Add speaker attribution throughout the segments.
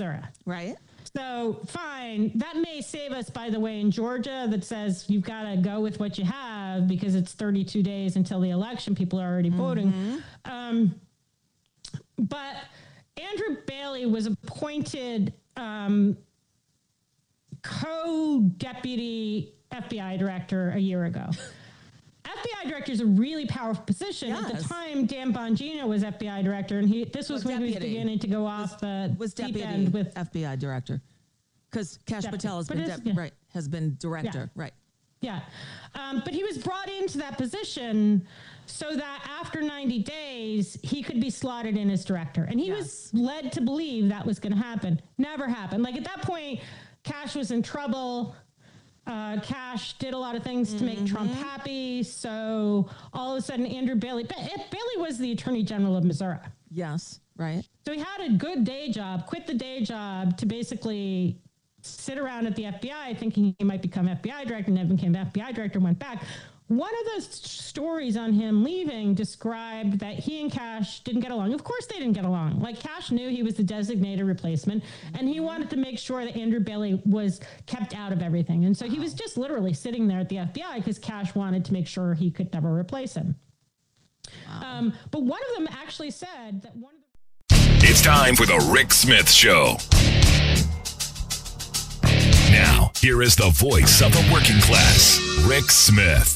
Speaker 1: Missouri.
Speaker 2: Right.
Speaker 1: So, fine. That may save us, by the way, in Georgia that says you've got to go with what you have because it's 32 days until the election. People are already voting. But Andrew Bailey was appointed co-deputy FBI director a year ago. FBI director is a really powerful position.
Speaker 2: Yes.
Speaker 1: At the time, Dan Bongino was FBI director, and this was when he was beginning to go off the deep end with
Speaker 2: FBI director, because Kash Patel has been director, right?
Speaker 1: Yeah, but he was brought into that position so that after 90 days he could be slotted in as director, and he was led to believe that was going to happen. Never happened. Like at that point, Kash was in trouble. Kash did a lot of things to make Trump happy. So all of a sudden, Andrew Bailey was the attorney general of Missouri.
Speaker 2: Yes, right.
Speaker 1: So he had a good day job, quit the day job to basically sit around at the FBI thinking he might become FBI director, never became FBI director, went back. One of those stories on him leaving described that he and Kash didn't get along. Of course they didn't get along. Like Kash knew he was the designated replacement, and he wanted to make sure that Andrew Bailey was kept out of everything. And so he was just literally sitting there at the FBI because Kash wanted to make sure he could never replace him. Wow. But one of them actually said that one of the...
Speaker 3: It's time for the Rick Smith Show. Now, here is the voice of the working class, Rick Smith.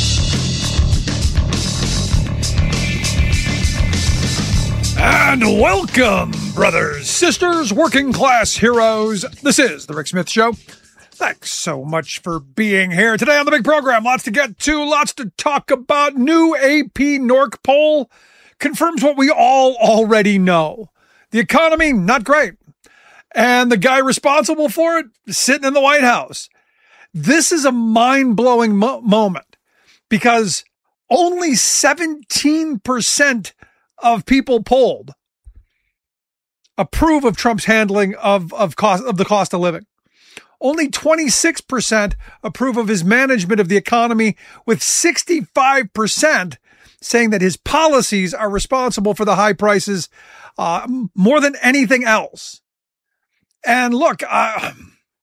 Speaker 4: And welcome, brothers, sisters, working class heroes. This is the Rick Smith Show. Thanks so much for being here today on the big program. Lots to get to, lots to talk about. New AP NORC poll confirms what we all already know. The economy, not great. And the guy responsible for it, sitting in the White House. This is a mind-blowing moment because only 17% of people polled approve of Trump's handling of the cost of living. Only 26% approve of his management of the economy, with 65% saying that his policies are responsible for the high prices more than anything else. And look, that's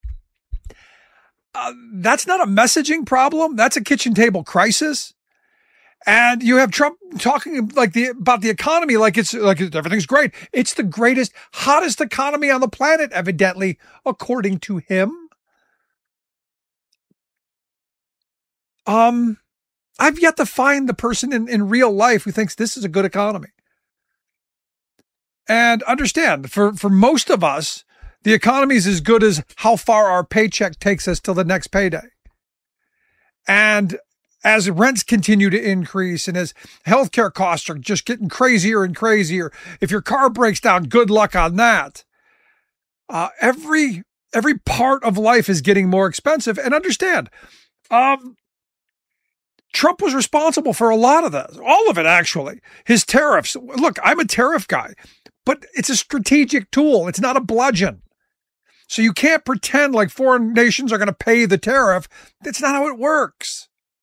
Speaker 4: not a messaging problem. That's a kitchen table crisis. And you have Trump talking about the economy like everything's great. It's the greatest, hottest economy on the planet, evidently, according to him. I've yet to find the person in real life who thinks this is a good economy. And understand, for most of us, the economy is as good as how far our paycheck takes us till the next payday. And as rents continue to increase and as healthcare costs are just getting crazier and crazier, if your car breaks down, good luck on that. Every part of life is getting more expensive. And understand, Trump was responsible for a lot of that, all of it, actually. His tariffs. Look, I'm a tariff guy, but it's a strategic tool. It's not a bludgeon. So you can't pretend like foreign nations are going to pay the tariff. That's not how it works.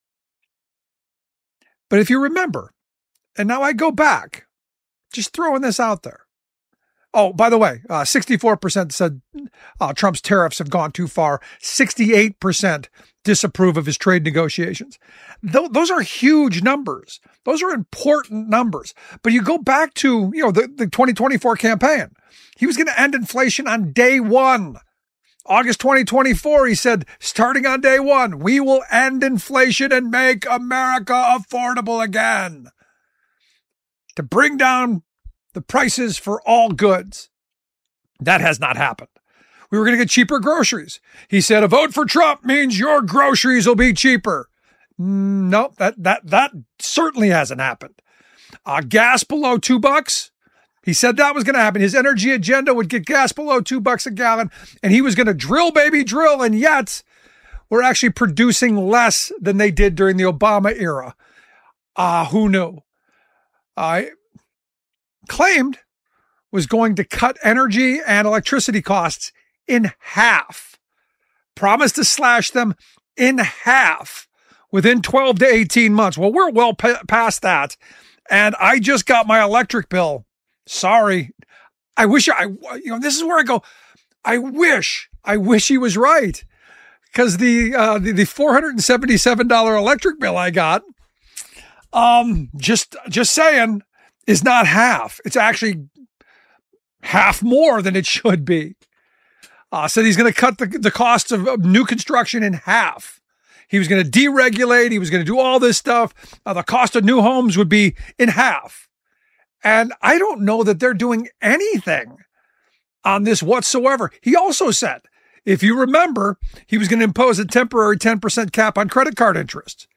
Speaker 4: But if you remember, and now I go back, just throwing this out there. Oh, by the way, 64% said Trump's tariffs have gone too far. 68% disapprove of his trade negotiations. Those are huge numbers. Those are important numbers. But you go back to, the 2024 campaign. He was going to end inflation on day one. August 2024, he said, starting on day one, we will end inflation and make America affordable again. To bring down the prices for all goods. That has not happened. We were going to get cheaper groceries. He said, a vote for Trump means your groceries will be cheaper. No, that certainly hasn't happened. Gas below $2. He said that was going to happen. His energy agenda would get gas below $2 a gallon, and he was going to drill, baby, drill. And yet we're actually producing less than they did during the Obama era. Who knew? Claimed was going to cut energy and electricity costs in half. Promised to slash them in half within 12 to 18 months. Well, we're well past that. And I just got my electric bill. Sorry. I wish this is where I go, I wish he was right, because the $477 electric bill I got, just saying, is not half. It's actually half more than it should be. Said he's going to cut the cost of new construction in half. He was going to deregulate. He was going to do all this stuff. The cost of new homes would be in half. And I don't know that they're doing anything on this whatsoever. He also said, if you remember, he was going to impose a temporary 10% cap on credit card interest.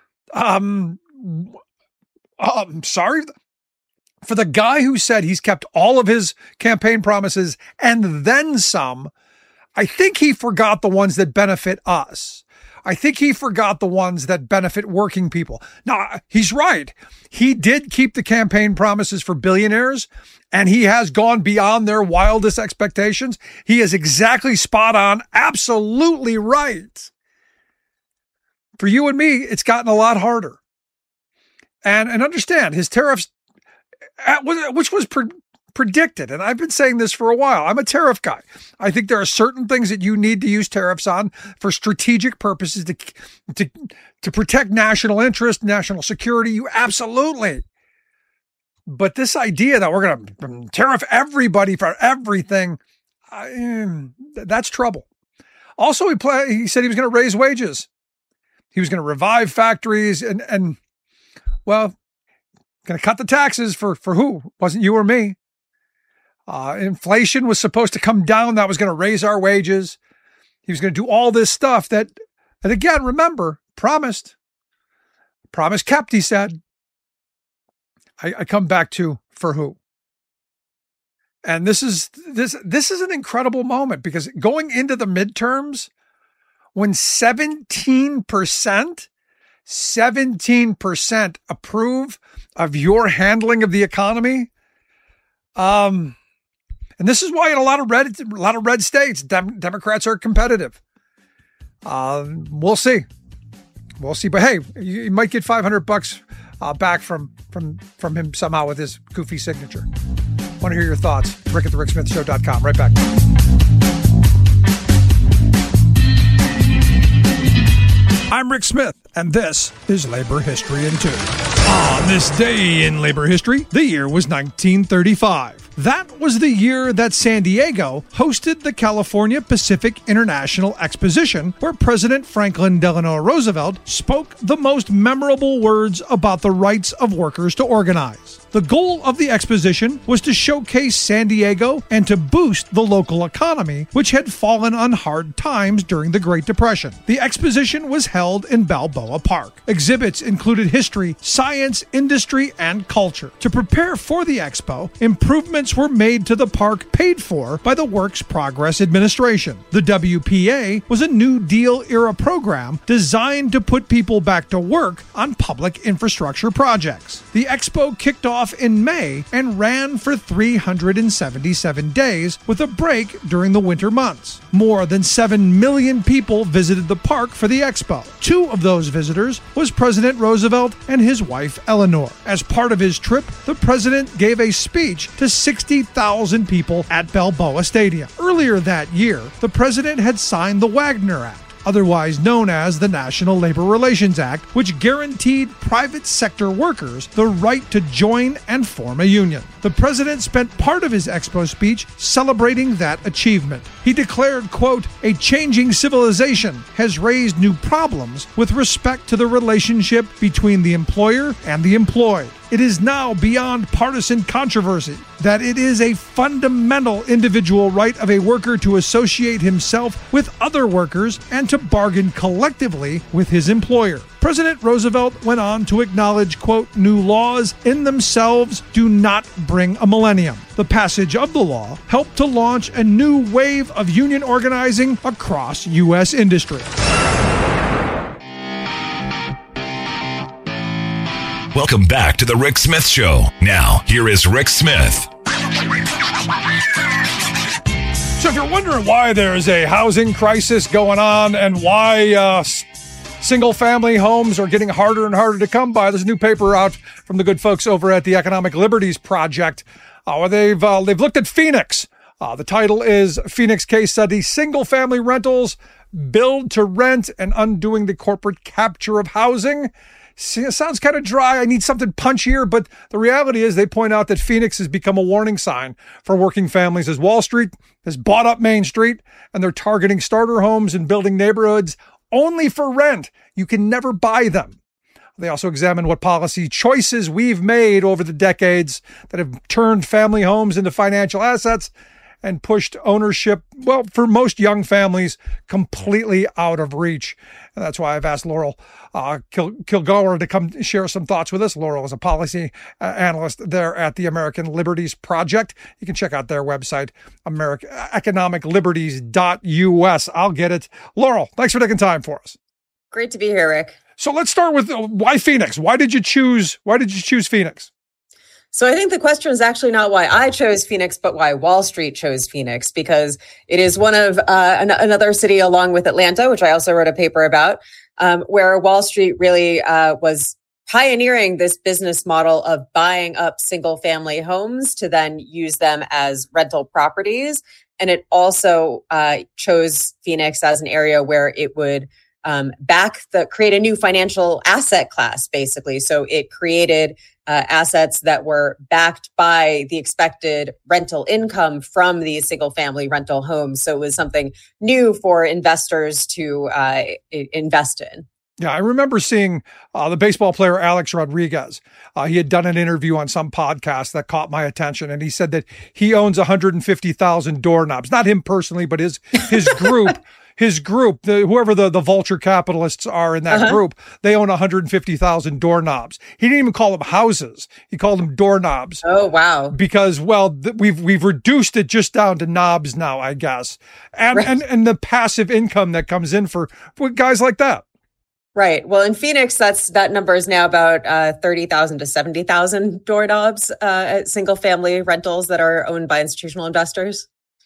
Speaker 4: Sorry. For the guy who said he's kept all of his campaign promises and then some, I think he forgot the ones that benefit us. I think he forgot the ones that benefit working people. Now, he's right. He did keep the campaign promises for billionaires, and he has gone beyond their wildest expectations. He is exactly spot on, absolutely right. For you and me, it's gotten a lot harder. And understand, his tariffs, which was predicted, and I've been saying this for a while. I'm a tariff guy. I think there are certain things that you need to use tariffs on for strategic purposes to protect national interest, national security. You absolutely. But this idea that we're going to tariff everybody for everything, that's trouble. Also, he said he was going to raise wages. He was going to revive factories and well, going to cut the taxes for who? Wasn't you or me. Inflation was supposed to come down. That was going to raise our wages. He was going to do all this stuff and again, remember, promise kept, he said. I come back to for who? And this is an incredible moment, because going into the midterms, when 17% approve of your handling of the economy, and this is why in a lot of red states, Democrats are competitive. We'll see. But hey, you might get $500 back from him somehow with his goofy signature. Want to hear your thoughts? Rick at thericksmithshow.com. Right back. I'm Rick Smith, and this is Labor History in 2. On this day in labor history, the year was 1935. That was the year that San Diego hosted the California Pacific International Exposition, where President Franklin Delano Roosevelt spoke the most memorable words about the rights of workers to organize. The goal of the exposition was to showcase San Diego and to boost the local economy, which had fallen on hard times during the Great Depression. The exposition was held in Balboa Park. Exhibits included history, science, industry, and culture. To prepare for the expo, improvements were made to the park paid for by the Works Progress Administration. The WPA was a New Deal era program designed to put people back to work on public infrastructure projects. The expo kicked off in May and ran for 377 days with a break during the winter months. More than 7 million people visited the park for the expo. 2 of those visitors was President Roosevelt and his wife Eleanor. As part of his trip, the president gave a speech to 60,000 people at Balboa Stadium. Earlier that year, the president had signed the Wagner Act, otherwise known as the National Labor Relations Act, which guaranteed private sector workers the right to join and form a union. The president spent part of his expo speech celebrating that achievement. He declared, quote, "A changing civilization has raised new problems with respect to the relationship between the employer and the employed. It is now beyond partisan controversy that it is a fundamental individual right of a worker to associate himself with other workers and to bargain collectively with his employer." President Roosevelt went on to acknowledge, quote, "New laws in themselves do not bring a millennium. The passage of the law helped to launch a new wave of union organizing across U.S. industry."
Speaker 3: Welcome back to the Rick Smith Show. Now, here is Rick Smith.
Speaker 4: So if you're wondering why there's a housing crisis going on and why single-family homes are getting harder and harder to come by, there's a new paper out from the good folks over at the Economic Liberties Project. Where they've looked at Phoenix, The title is Phoenix Case Study, Single Family Rentals, Build to Rent and Undoing the Corporate Capture of Housing. It sounds kind of dry. I need something punchier, but the reality is they point out that Phoenix has become a warning sign for working families as Wall Street has bought up Main Street and they're targeting starter homes and building neighborhoods only for rent. You can never buy them. They also examine what policy choices we've made over the decades that have turned family homes into financial assets and pushed ownership, well, for most young families, completely out of reach. And that's why I've asked Laurel Kilgour to come share some thoughts with us. Laurel is a policy analyst there at the American Liberties Project. You can check out their website, economicliberties.us. I'll get it. Laurel, thanks for taking time for us.
Speaker 5: Great to be here, Rick.
Speaker 4: So let's start with why Phoenix? Why did you choose Phoenix?
Speaker 5: So I think the question is actually not why I chose Phoenix, but why Wall Street chose Phoenix, because it is one of another city along with Atlanta, which I also wrote a paper about, where Wall Street really was pioneering this business model of buying up single family homes to then use them as rental properties. And it also chose Phoenix as an area where it would create a new financial asset class, basically. So it created assets that were backed by the expected rental income from these single family rental homes. So it was something new for investors to invest in.
Speaker 4: Yeah, I remember seeing the baseball player Alex Rodriguez. He had done an interview on some podcast that caught my attention, and he said that he owns 150,000 doorknobs. Not him personally, but his group. His group, whoever the vulture capitalists are in that group, they own 150,000 doorknobs. He didn't even call them houses. He called them doorknobs.
Speaker 5: Oh, wow.
Speaker 4: Because, well, we've reduced it just down to knobs now, I guess. And, right. and the passive income that comes in for guys like that.
Speaker 5: Right. Well, in Phoenix, that number is now about 30,000 to 70,000 doorknobs at single family rentals that are owned by institutional investors.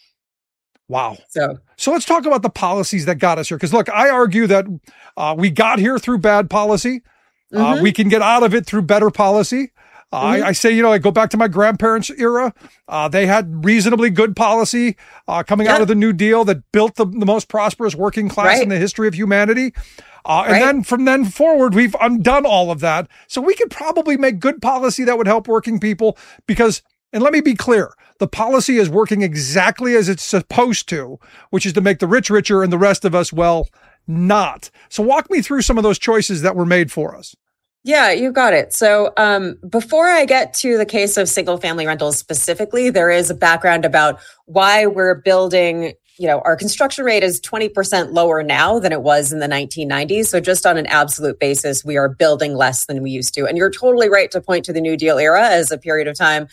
Speaker 4: Wow. So let's talk about the policies that got us here. Because look, I argue that we got here through bad policy. We can get out of it through better policy. I say, I go back to my grandparents' era. They had reasonably good policy coming out of the New Deal that built the most prosperous working class in the history of humanity. And then from then forward, we've undone all of that. So we could probably make good policy that would help working people because, and let me be clear, the policy is working exactly as it's supposed to, which is to make the rich richer and the rest of us, well, not. So walk me through some of those choices that were made for us.
Speaker 5: Yeah, you got it. So before I get to the case of single family rentals specifically, there is a background about why we're building. Our construction rate is 20% lower now than it was in the 1990s. So just on an absolute basis, we are building less than we used to. And you're totally right to point to the New Deal era as a period of time,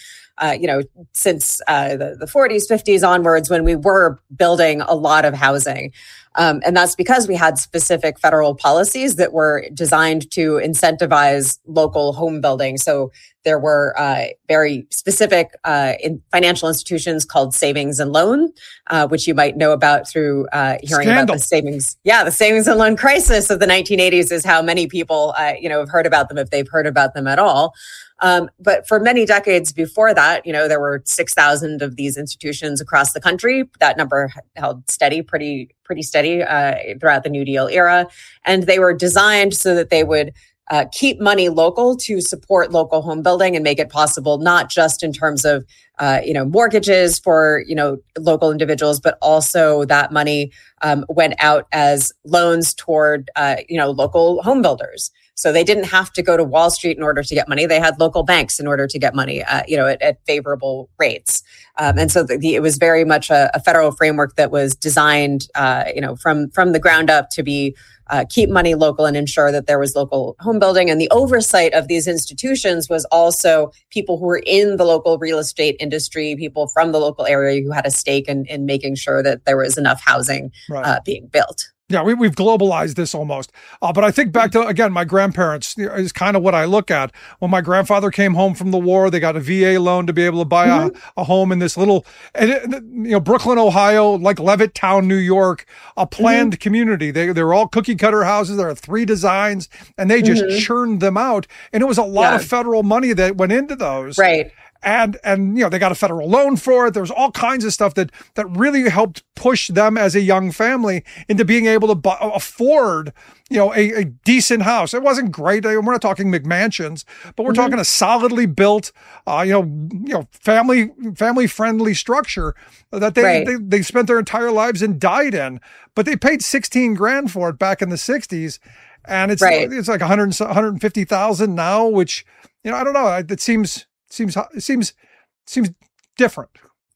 Speaker 5: since the 40s, 50s onwards, when we were building a lot of housing. And that's because we had specific federal policies that were designed to incentivize local home building. So there were very specific financial institutions called savings and loan, which you might know about through hearing about the savings. Yeah, the savings and loan crisis of the 1980s is how many people, have heard about them if they've heard about them at all. But for many decades before that, there were 6,000 of these institutions across the country. That number held steady, pretty steady throughout the New Deal era. And they were designed so that they would keep money local to support local home building and make it possible, not just in terms of, mortgages for, local individuals, but also that money went out as loans toward, local home builders. So they didn't have to go to Wall Street in order to get money. They had local banks in order to get money, at favorable rates. And so it was very much a federal framework that was designed, from the ground up to be keep money local and ensure that there was local home building. And the oversight of these institutions was also people who were in the local real estate industry, people from the local area who had a stake in making sure that there was enough housing being built.
Speaker 4: Yeah, we've globalized this almost. But I think back to, again, my grandparents is kind of what I look at. When my grandfather came home from the war, they got a VA loan to be able to buy a home in this little, Brooklyn, Ohio, like Levittown, New York, a planned community. They're all cookie cutter houses. There are 3 designs, and they just churned them out. And it was a lot of federal money that went into those.
Speaker 5: Right.
Speaker 4: And they got a federal loan for it. There was all kinds of stuff that really helped push them as a young family into being able to afford, a decent house. It wasn't great. We're not talking McMansions, but we're talking a solidly built, family friendly structure that they spent their entire lives and died in. But they paid $16,000 for it back in the 60s. And it's like 150,000 now, which, I don't know. It seems different.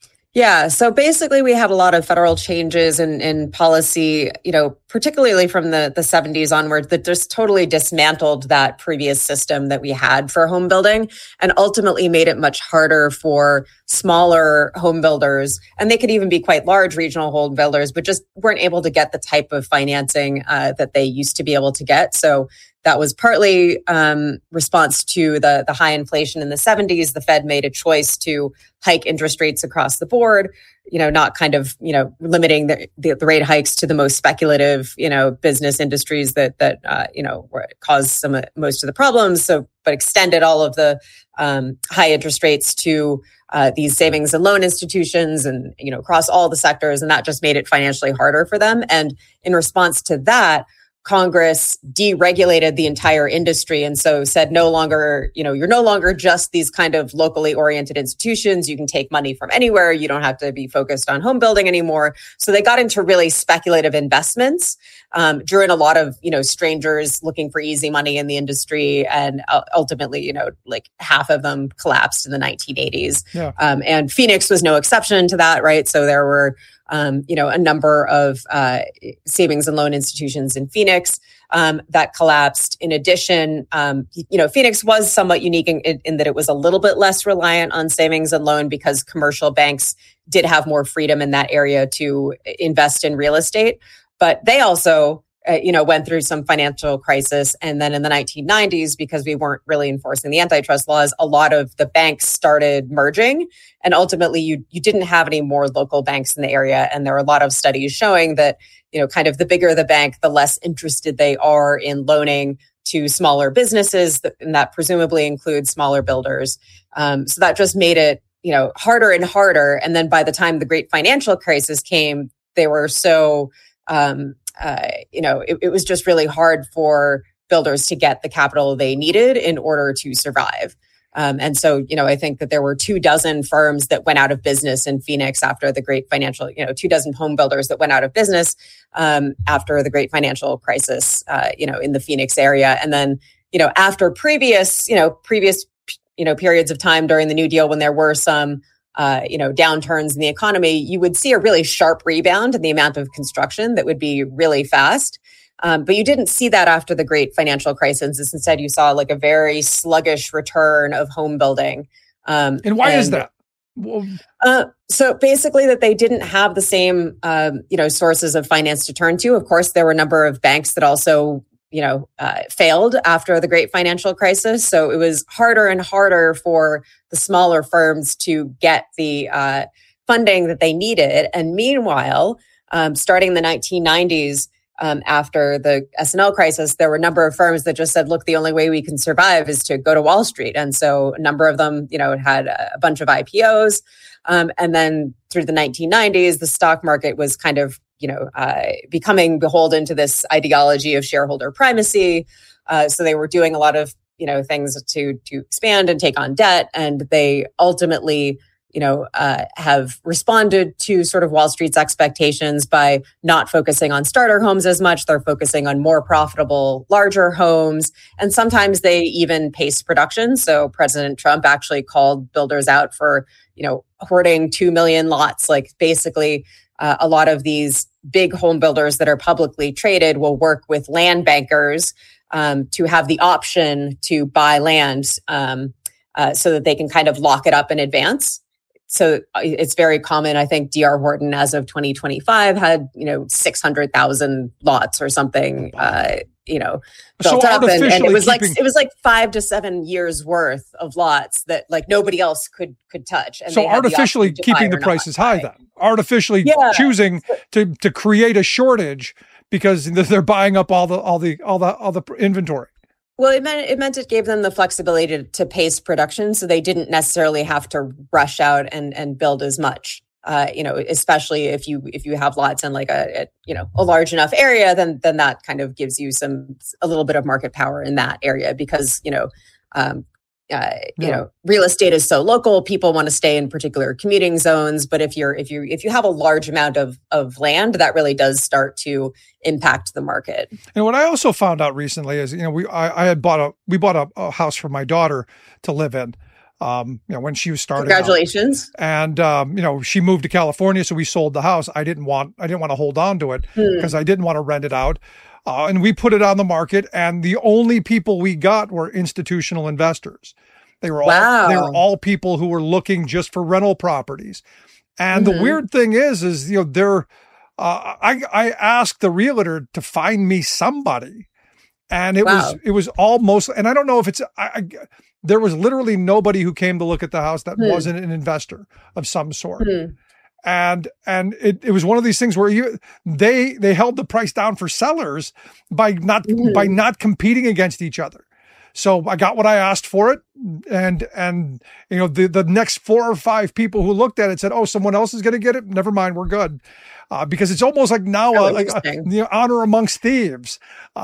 Speaker 5: Yeah. So basically we had a lot of federal changes in policy, particularly from the 70s onward, that just totally dismantled that previous system that we had for home building and ultimately made it much harder for smaller home builders. And they could even be quite large regional home builders, but just weren't able to get the type of financing that they used to be able to get. So that was partly response to the high inflation in the 70s. The Fed made a choice to hike interest rates across the board, not kind of, limiting the rate hikes to the most speculative, business industries that caused most of the problems. So, but extended all of the high interest rates to these savings and loan institutions and, across all the sectors. And that just made it financially harder for them. And in response to that, Congress deregulated the entire industry and so said no longer, you're no longer just these kind of locally oriented institutions. You can take money from anywhere. You don't have to be focused on home building anymore. So they got into really speculative investments, drew in a lot of, strangers looking for easy money in the industry. And ultimately, like half of them collapsed in the 1980s. Yeah. And Phoenix was no exception to that, right? So there were a number of savings and loan institutions in Phoenix that collapsed. In addition, Phoenix was somewhat unique in that it was a little bit less reliant on savings and loan because commercial banks did have more freedom in that area to invest in real estate. But they also went through some financial crisis. And then in the 1990s, because we weren't really enforcing the antitrust laws, a lot of the banks started merging. And ultimately, you didn't have any more local banks in the area. And there are a lot of studies showing that, kind of the bigger the bank, the less interested they are in loaning to smaller businesses. And that presumably includes smaller builders. So that just made it, harder and harder. And then by the time the great financial crisis came, they were so... it was just really hard for builders to get the capital they needed in order to survive. And so, I think that there were 24 firms that went out of business in Phoenix after the great financial, 24 home builders that went out of business after the great financial crisis, in the Phoenix area. And then, after previous periods of time during the New Deal when there were some downturns in the economy, you would see a really sharp rebound in the amount of construction that would be really fast. But you didn't see that after the great financial crisis. Instead, you saw like a very sluggish return of home building.
Speaker 4: And why is that?
Speaker 5: So basically that they didn't have the same, sources of finance to turn to. Of course, there were a number of banks that also failed after the great financial crisis. So it was harder and harder for the smaller firms to get the funding that they needed. And meanwhile, starting in the 1990s, after the S&L crisis, there were a number of firms that just said, look, the only way we can survive is to go to Wall Street. And so a number of them, had a bunch of IPOs. And then through the 1990s, the stock market was kind of becoming beholden to this ideology of shareholder primacy. So they were doing a lot of, things to expand and take on debt. And they ultimately, have responded to sort of Wall Street's expectations by not focusing on starter homes as much. They're focusing on more profitable, larger homes. And sometimes they even pace production. So President Trump actually called builders out for, hoarding 2 million lots. Like basically, a lot of these big home builders that are publicly traded will work with land bankers to have the option to buy land so that they can kind of lock it up in advance. So it's very common. I think D.R. Horton, as of 2025, had 600,000 lots or something, built up, and it was like 5 to 7 years worth of lots that like nobody else could touch. And
Speaker 4: so artificially keeping the prices high, then artificially choosing to create a shortage because they're buying up all the inventory.
Speaker 5: Well, it meant it gave them the flexibility to pace production, so they didn't necessarily have to rush out and build as much. Especially if you have lots in like a large enough area, then that kind of gives you a little bit of market power in that area because real estate is so local. People want to stay in particular commuting zones. But if you have a large amount of land, that really does start to impact the market.
Speaker 4: And what I also found out recently is, we bought a house for my daughter to live in. When she was starting.
Speaker 5: Congratulations.
Speaker 4: Out. And, she moved to California. So we sold the house. I didn't want to hold on to it because I didn't want to rent it out. And we put it on the market, and the only people we got were institutional investors. They were all people who were looking just for rental properties. And the weird thing is I asked the realtor to find me somebody, and it was almost, and I don't know if it's, there was literally nobody who came to look at the house that wasn't an investor of some sort. And it was one of these things where they held the price down for sellers by not competing against each other. So I got what I asked for it. And the next 4 or 5 people who looked at it said, oh, someone else is going to get it. Never mind. We're good. Because it's almost like now, honor amongst thieves.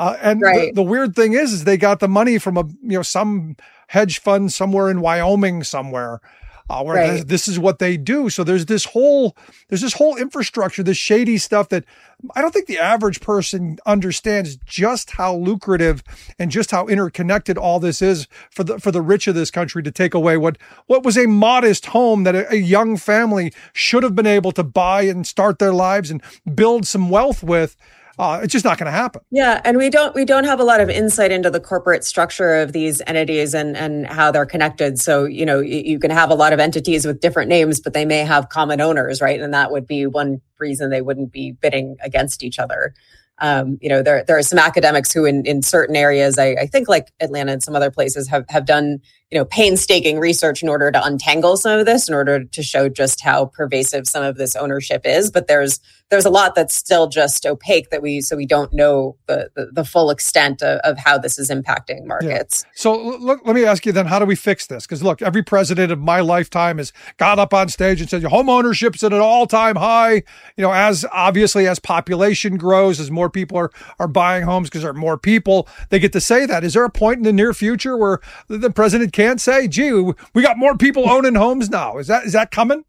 Speaker 4: The weird thing is they got the money from some hedge fund somewhere in Wyoming somewhere. Where this is what they do. So there's this whole infrastructure, this shady stuff that I don't think the average person understands just how lucrative and just how interconnected all this is for the rich of this country to take away what was a modest home that a young family should have been able to buy and start their lives and build some wealth with. It's just not going to happen.
Speaker 5: Yeah, and we don't have a lot of insight into the corporate structure of these entities and how they're connected. So, you can have a lot of entities with different names, but they may have common owners, right? And that would be one reason they wouldn't be bidding against each other. There are some academics who in certain areas, I think like Atlanta and some other places have done, painstaking research in order to untangle some of this, in order to show just how pervasive some of this ownership is. But there's a lot that's still just opaque we don't know the full extent of how this is impacting markets.
Speaker 4: Yeah. So look, let me ask you then, how do we fix this? Because look, every president of my lifetime has got up on stage and said home ownership's at an all-time high. As obviously as population grows, as more people are buying homes because there are more people, they get to say that. Is there a point in the near future where the president can't say, gee, we got more people owning homes now? Is that coming?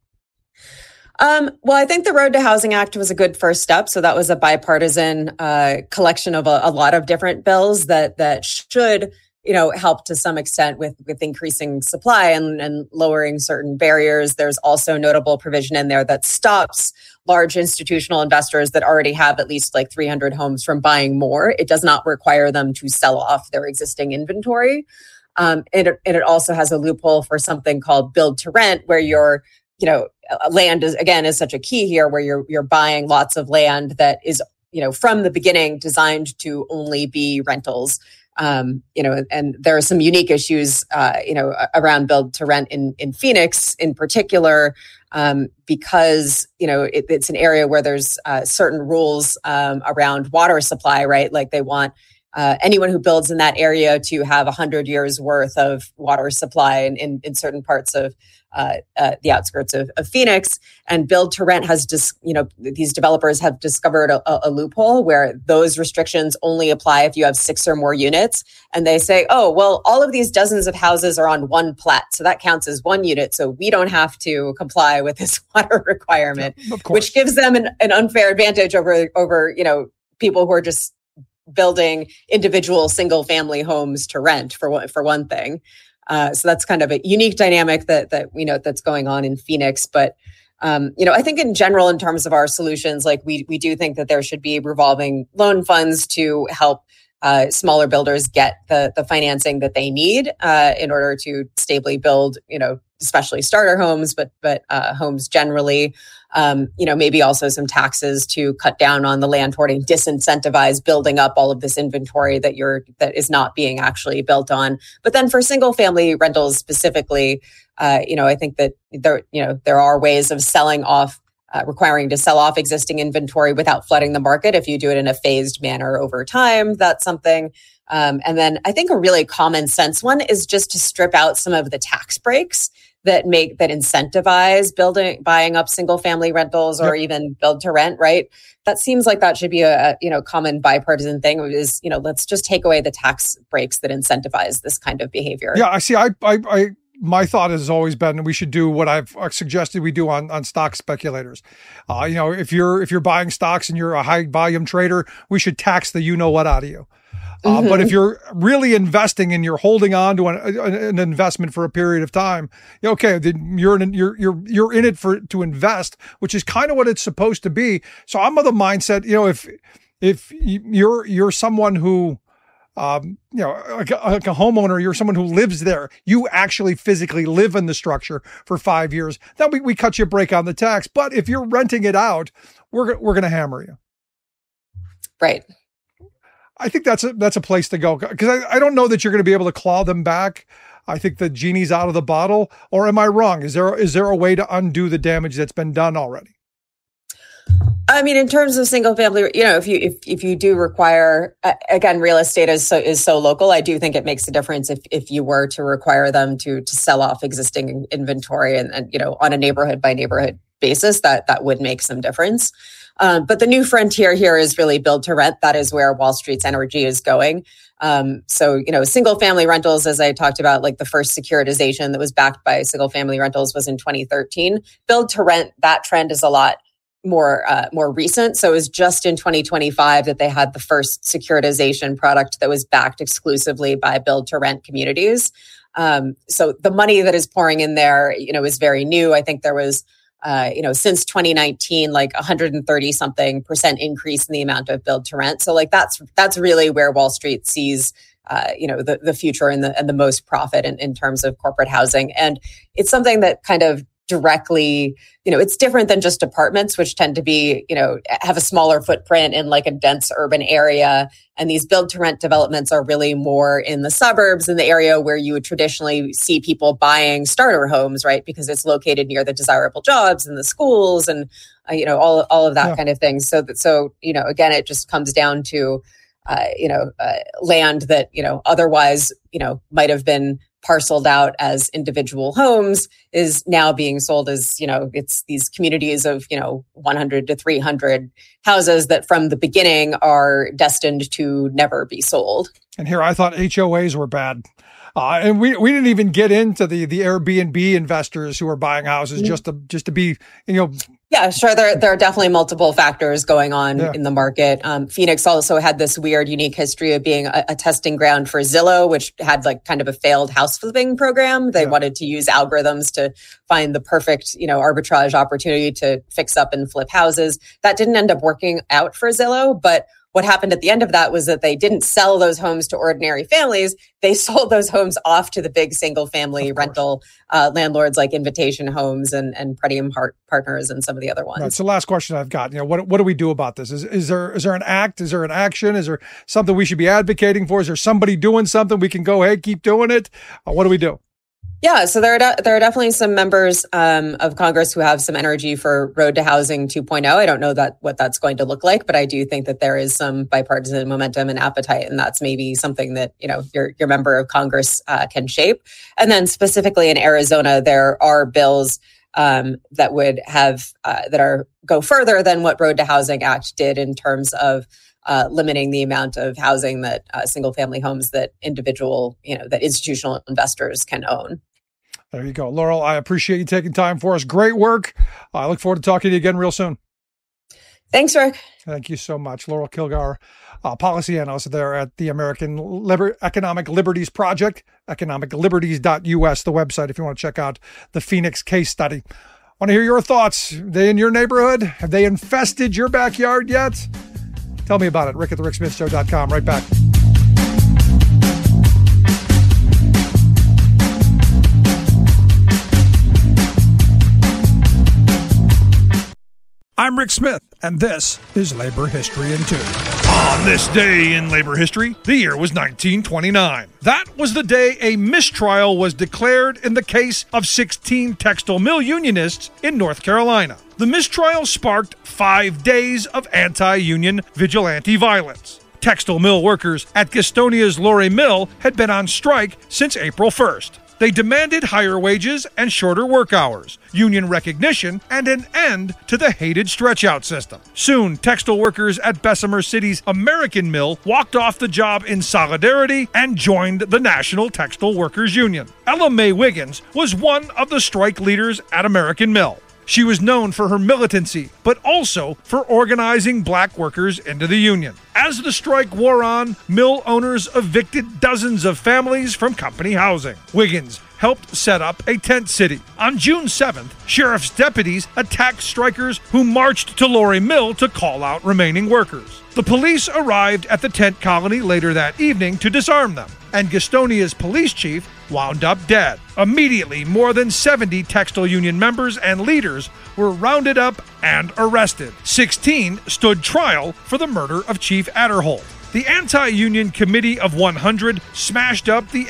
Speaker 5: Well, I think the Road to Housing Act was a good first step. So that was a bipartisan collection of a lot of different bills that should, help to some extent with increasing supply and lowering certain barriers. There's also notable provision in there that stops large institutional investors that already have at least like 300 homes from buying more. It does not require them to sell off their existing inventory. And it also has a loophole for something called build to rent, where land is such a key here, where you're buying lots of land that is, from the beginning designed to only be rentals. And there are some unique issues, around build to rent in Phoenix in particular, because, it's an area where there's certain rules around water supply, right? Like they want anyone who builds in that area to have 100 years worth of water supply in certain parts of the outskirts of Phoenix. And build to rent has these developers have discovered a loophole where those restrictions only apply if you have 6 or more units. And they say, oh, well, all of these dozens of houses are on one plat, so that counts as one unit. So we don't have to comply with this water requirement, which gives them an unfair advantage over people who are just building individual single family homes to rent for one thing. So that's kind of a unique dynamic that's going on in Phoenix. But I think in general, in terms of our solutions, like we do think that there should be revolving loan funds to help smaller builders get the financing that they need in order to stably build, especially starter homes, but homes generally. Maybe also some taxes to cut down on the land hoarding, disincentivize building up all of this inventory that is not being actually built on. But then for single family rentals specifically, I think that there are ways of selling off requiring to sell off existing inventory without flooding the market. If you do it in a phased manner over time, that's something. And then I think a really common sense one is just to strip out some of the tax breaks that incentivize buying up single family rentals or even build to rent, right? That seems like that should be a common bipartisan thing is, let's just take away the tax breaks that incentivize this kind of behavior.
Speaker 4: Yeah, I see. My thought has always been we should do what I've suggested we do on stock speculators. If you're buying stocks and you're a high volume trader, we should tax the what out of you. But if you're really investing and you're holding on to an investment for a period of time, okay, then you're in it to invest, which is kind of what it's supposed to be. So I'm of the mindset, if you're someone who, like a homeowner, you're someone who lives there, you actually physically live in the structure for 5 years, then we cut you a break on the tax. But if you're renting it out, we're going to hammer you.
Speaker 5: Right.
Speaker 4: I think that's a place to go, because I don't know that you're going to be able to claw them back. I think the genie's out of the bottle. Or am I wrong? Is there a way to undo the damage that's been done already?
Speaker 5: I mean, in terms of single family, if you do require, again, real estate is so local. I do think it makes a difference if you were to require them to sell off existing inventory and on a neighborhood by neighborhood basis, that would make some difference. But the new frontier here is really build to rent. That is where Wall Street's energy is going. So single family rentals, as I talked about, like the first securitization that was backed by single family rentals was in 2013. Build to rent, that trend is a lot more recent. So it was just in 2025 that they had the first securitization product that was backed exclusively by build to rent communities. So the money that is pouring in there, is very new. I think there was since 2019, like 130% increase in the amount of build to rent. So like that's really where Wall Street sees, the future and the most profit in terms of corporate housing. And it's something that kind of directly, it's different than just apartments, which tend to be, have a smaller footprint in like a dense urban area. And these build to rent developments are really more in the suburbs, in the area where you would traditionally see people buying starter homes, right? Because it's located near the desirable jobs and the schools and, all of that kind of thing. So again, it just comes down to, land that, otherwise, might have been parceled out as individual homes is now being sold as, it's these communities of, 100 to 300 houses that from the beginning are destined to never be sold.
Speaker 4: And here I thought HOAs were bad. And we didn't even get into the Airbnb investors who are buying houses just to be,
Speaker 5: Yeah, sure. There are definitely multiple factors going on in the market. Phoenix also had this weird, unique history of being a testing ground for Zillow, which had like kind of a failed house flipping program. They wanted to use algorithms to find the perfect, arbitrage opportunity to fix up and flip houses. That didn't end up working out for Zillow, but what happened at the end of that was that they didn't sell those homes to ordinary families. They sold those homes off to the big single family rental landlords like Invitation Homes and Pretium Partners and some of the other ones.
Speaker 4: That's the last question I've got. What do we do about this? Is there an act? Is there an action? Is there something we should be advocating for? Is there somebody doing something we can go, hey, keep doing it? What do we do?
Speaker 5: Yeah, so there are definitely some members of Congress who have some energy for Road to Housing 2.0. I don't know what that's going to look like, but I do think that there is some bipartisan momentum and appetite, and that's maybe something that your member of Congress can shape. And then specifically in Arizona, there are bills that would have go further than what Road to Housing Act did in terms of limiting the amount of housing that single family homes that that institutional investors can own.
Speaker 4: There you go. Laurel, I appreciate you taking time for us. Great work. I look forward to talking to you again real soon.
Speaker 5: Thanks, Rick.
Speaker 4: Thank you so much. Laurel Kilgore, policy analyst there at the American Economic Liberties Project, economicliberties.us, the website if you want to check out the Phoenix case study. Want to hear your thoughts? Are they in your neighborhood? Have they infested your backyard yet? Tell me about it. Rick at thericksmithshow.com. Right back. I'm Rick Smith, and this is Labor History in 2. On this day in labor history, the year was 1929. That was the day a mistrial was declared in the case of 16 textile mill unionists in North Carolina. The mistrial sparked 5 days of anti-union vigilante violence. Textile mill workers at Gastonia's Lorry Mill had been on strike since April 1st. They demanded higher wages and shorter work hours, union recognition, and an end to the hated stretch-out system. Soon, textile workers at Bessemer City's American Mill walked off the job in solidarity and joined the National Textile Workers Union. Ella Mae Wiggins was one of the strike leaders at American Mill. She was known for her militancy, but also for organizing black workers into the union. As the strike wore on, mill owners evicted dozens of families from company housing. Wiggins helped set up a tent city. On June 7th, sheriff's deputies attacked strikers who marched to Lorry Mill to call out remaining workers. The police arrived at the tent colony later that evening to disarm them, and Gastonia's police chief wound up dead. Immediately, more than 70 textile union members and leaders were rounded up and arrested. 16 stood trial for the murder of Chief Adderholt. The Anti-Union Committee of 100 smashed up the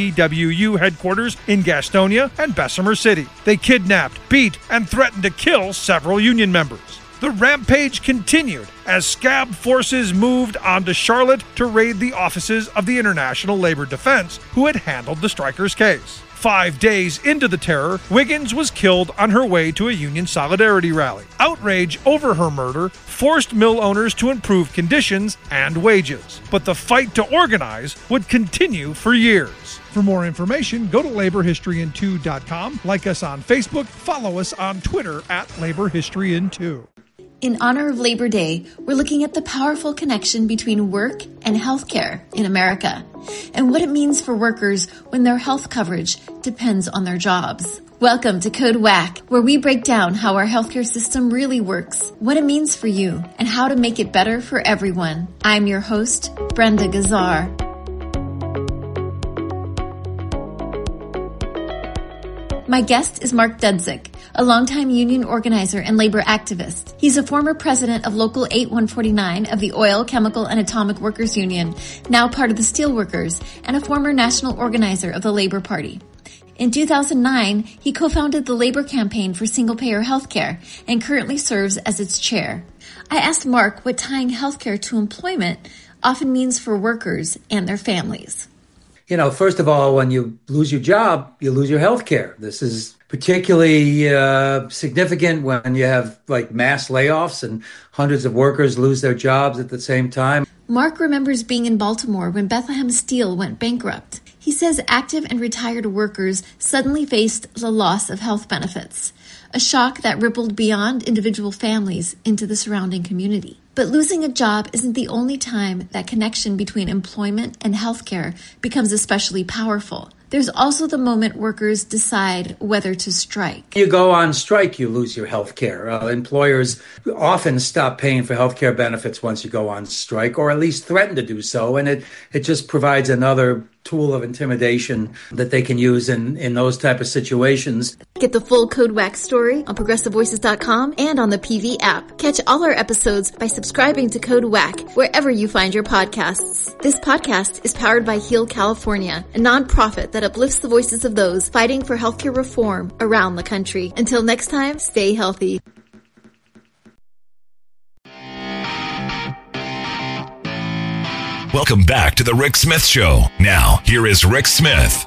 Speaker 4: NTWU headquarters in Gastonia and Bessemer City. They kidnapped, beat, and threatened to kill several union members. The rampage continued as scab forces moved onto Charlotte to raid the offices of the International Labor Defense, who had handled the strikers' case. 5 days into the terror, Wiggins was killed on her way to a union solidarity rally. Outrage over her murder forced mill owners to improve conditions and wages. But the fight to organize would continue for years. For more information, go to laborhistoryin2.com, like us on Facebook, follow us on Twitter at laborhistoryin2.
Speaker 6: In honor of Labor Day, we're looking at the powerful connection between work and healthcare in America, and what it means for workers when their health coverage depends on their jobs. Welcome to Code WACK, where we break down how our healthcare system really works, what it means for you, and how to make it better for everyone. I'm your host, Brenda Gazzar. My guest is Mark Dudzik, a longtime union organizer and labor activist. He's a former president of Local 8149 of the Oil, Chemical, and Atomic Workers Union, now part of the Steelworkers, and a former national organizer of the Labor Party. In 2009, he co-founded the Labor Campaign for Single-Payer Healthcare and currently serves as its chair. I asked Mark what tying healthcare to employment often means for workers and their families.
Speaker 7: You know, first of all, when you lose your job, you lose your health care. This is particularly significant when you have like mass layoffs and hundreds of workers lose their jobs at the same time.
Speaker 6: Mark remembers being in Baltimore when Bethlehem Steel went bankrupt. He says active and retired workers suddenly faced the loss of health benefits, a shock that rippled beyond individual families into the surrounding community. But losing a job isn't the only time that connection between employment and healthcare becomes especially powerful. There's also the moment workers decide whether to strike.
Speaker 7: You go on strike, you lose your health care. Employers often stop paying for health care benefits once you go on strike, or at least threaten to do so. And it just provides another tool of intimidation that they can use in those type of situations.
Speaker 6: Get the full Code WACK story on ProgressiveVoices.com and on the PV app. Catch all our episodes by subscribing to Code WACK wherever you find your podcasts. This podcast is powered by Heal California, a nonprofit that uplifts the voices of those fighting for healthcare reform around the country. Until next time, stay healthy.
Speaker 3: Welcome back to The Rick Smith Show. Now, here is Rick Smith.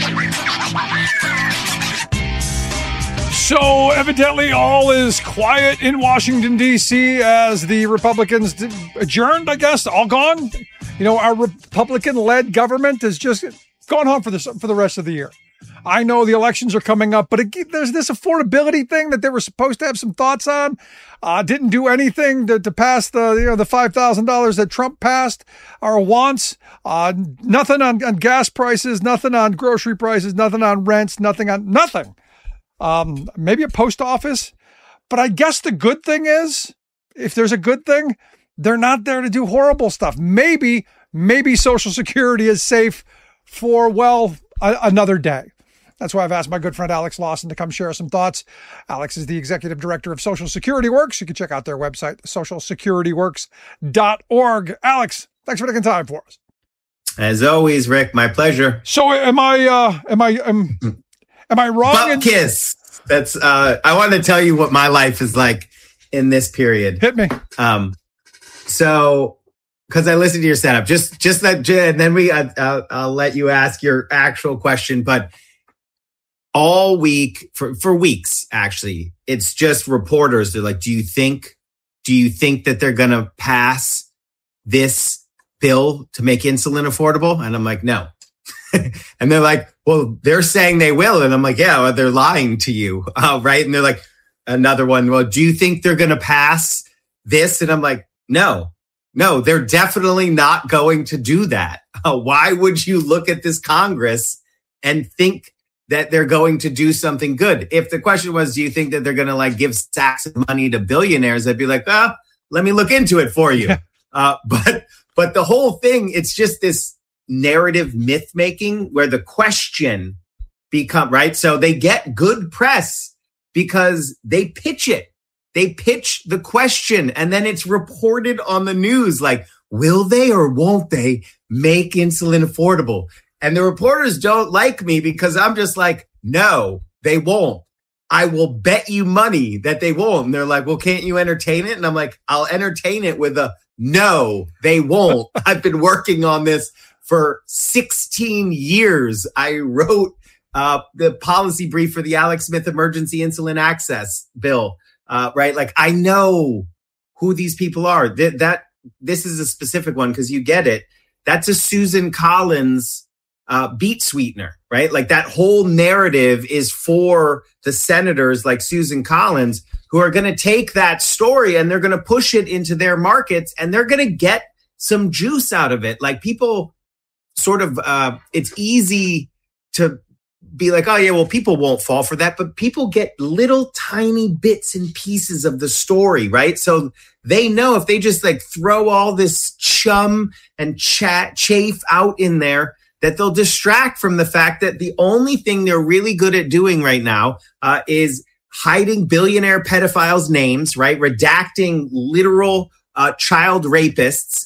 Speaker 4: So, evidently, all is quiet in Washington, D.C. as the Republicans adjourned, I guess, all gone. You know, our Republican-led government has just gone home for the rest of the year. I know the elections are coming up, but there's this affordability thing that they were supposed to have some thoughts on. Didn't do anything to pass the $5,000 that Trump passed. Our wants, nothing on gas prices, nothing on grocery prices, nothing on rents, nothing. Maybe a post office. But I guess the good thing is, if there's a good thing, they're not there to do horrible stuff. Maybe Social Security is safe for, another day. That's why I've asked my good friend Alex Lawson to come share some thoughts. Alex is the executive director of Social Security Works. You can check out their website, socialsecurityworks.org. Alex, thanks for taking time for us.
Speaker 8: As always, Rick, my pleasure.
Speaker 4: So am I wrong?
Speaker 8: Butt kiss. That's I want to tell you what my life is like in this period.
Speaker 4: Hit me.
Speaker 8: So because I listened to your setup, just that, and then I'll let you ask your actual question. But all week for weeks, actually, it's just reporters. They're like, do you think that they're going to pass this bill to make insulin affordable? And I'm like, no. And they're like, well, they're saying they will. And I'm like, yeah, well, they're lying to you. Right. And they're like, another one, well, do you think they're going to pass this? And I'm like, no, they're definitely not going to do that. Why would you look at this Congress and think that they're going to do something good? If the question was, do you think that they're going to like give stacks of money to billionaires? I'd be like, let me look into it for you. But the whole thing, it's just this narrative myth making where the question become right. So they get good press because they pitch it. They pitch the question and then it's reported on the news. Like, will they or won't they make insulin affordable? And the reporters don't like me because I'm just like, no, they won't. I will bet you money that they won't. And they're like, well, can't you entertain it? And I'm like, I'll entertain it with a no, they won't. I've been working on this for 16 years. I wrote the policy brief for the Alex Smith Emergency Insulin Access Bill, right? Like, I know who these people are. This is a specific one because you get it. That's a Susan Collins beet sweetener, right? Like that whole narrative is for the senators like Susan Collins who are going to take that story and they're going to push it into their markets and they're going to get some juice out of it. Like people sort of, it's easy to be like, oh yeah, well, people won't fall for that, but people get little tiny bits and pieces of the story, right? So they know if they just like throw all this chum and chafe out in there, that they'll distract from the fact that the only thing they're really good at doing right now is hiding billionaire pedophiles' names, right? Redacting literal child rapists,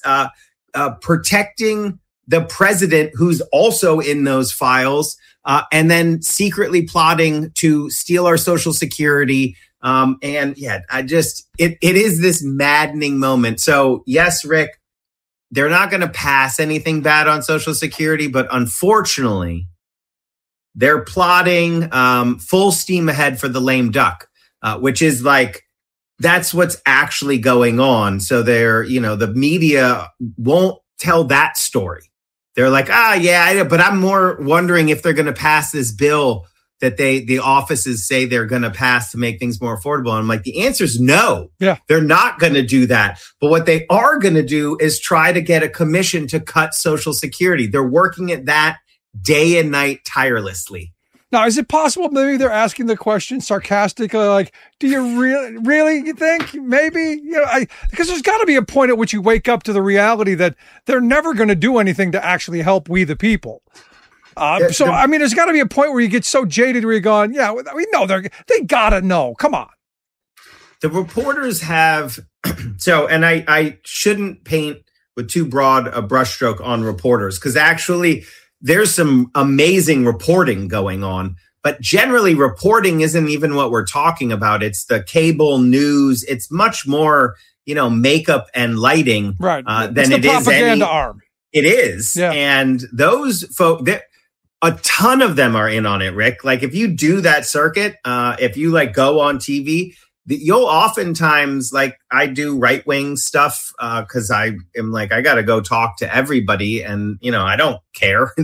Speaker 8: protecting the president who's also in those files, and then secretly plotting to steal our Social Security. And yeah, it is this maddening moment. So yes, Rick, they're not going to pass anything bad on Social Security, but unfortunately, they're plotting full steam ahead for the lame duck, which is like, that's what's actually going on. So the media won't tell that story. They're like, yeah, but I'm more wondering if they're going to pass this bill that the offices say they're going to pass to make things more affordable. And I'm like, the answer is no. Yeah. They're not going to do that. But what they are going to do is try to get a commission to cut Social Security. They're working at that day and night tirelessly.
Speaker 4: Now, is it possible maybe they're asking the question sarcastically, like, do you really think maybe, because there's got to be a point at which you wake up to the reality that they're never going to do anything to actually help we the people. There's got to be a point where you get so jaded where you're going, yeah, we know they got to know. Come on.
Speaker 8: The reporters have, and I shouldn't paint with too broad a brushstroke on reporters because actually there's some amazing reporting going on, but generally reporting isn't even what we're talking about. It's the cable news. It's much more, makeup and lighting than it is
Speaker 4: propaganda arm.
Speaker 8: It is. Yeah. And those folks, a ton of them are in on it, Rick. Like if you do that circuit, if you like go on TV, you'll oftentimes, like I do right-wing stuff because I am like, I got to go talk to everybody. And, I don't care.